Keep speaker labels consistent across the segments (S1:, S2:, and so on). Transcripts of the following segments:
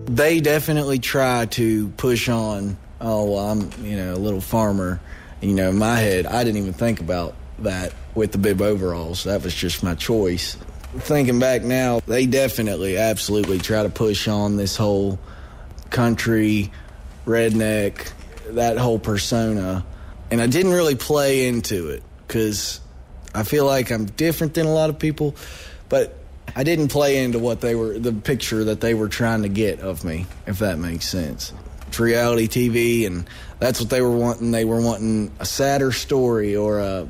S1: They definitely try to push on, I'm, a little farmer. In my head, I didn't even think about that with the bib overalls. That was just my choice. Thinking back now, they definitely, absolutely try to push on this whole country, redneck, that whole persona. And I didn't really play into it because I feel like I'm different than a lot of people, but I didn't play into the picture that they were trying to get of me, if that makes sense. It's reality TV, and that's what they were wanting. They were wanting a sadder story or and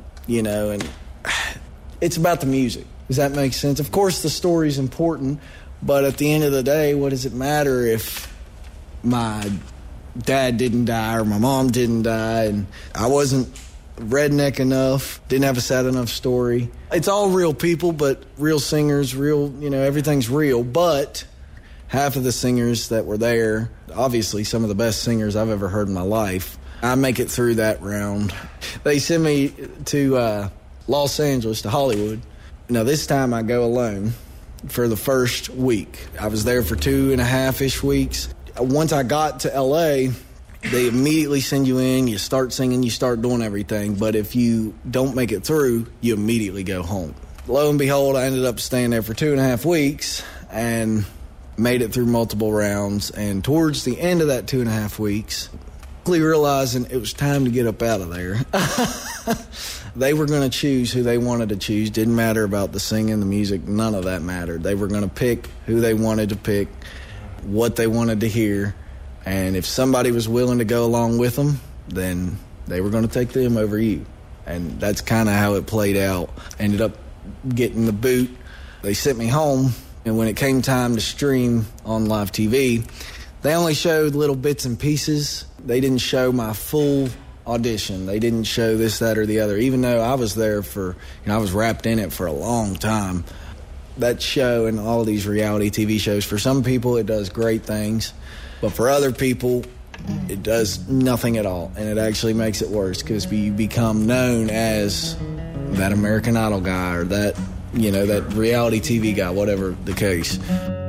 S1: it's about the music. Does that make sense? Of course, the story's important, but at the end of the day, what does it matter if my dad didn't die or my mom didn't die and I wasn't redneck enough, didn't have a sad enough story? It's all real people, but real singers, real, everything's real. But half of the singers that were there, obviously some of the best singers I've ever heard in my life, I make it through that round. They send me to Los Angeles, to Hollywood. Now, this time I go alone for the first week. I was there for 2.5-ish weeks. Once I got to L.A., they immediately send you in, you start singing, you start doing everything. But if you don't make it through, you immediately go home. Lo and behold, I ended up staying there for 2.5 weeks and made it through multiple rounds. And towards the end of that 2.5 weeks, quickly realizing it was time to get up out of there. They were going to choose who they wanted to choose. Didn't matter about the singing, the music, none of that mattered. They were going to pick who they wanted to pick, what they wanted to hear. And if somebody was willing to go along with them, then they were going to take them over you. And that's kind of how it played out. Ended up getting the boot. They sent me home, and when it came time to stream on live TV, they only showed little bits and pieces. They didn't show my full audition. They didn't show this, that, or the other, even though I was there for, I was wrapped in it for a long time. That show and all these reality TV shows, for some people it does great things, but for other people it does nothing at all, and it actually makes it worse because you become known as that American Idol guy or that, that reality TV guy, whatever the case.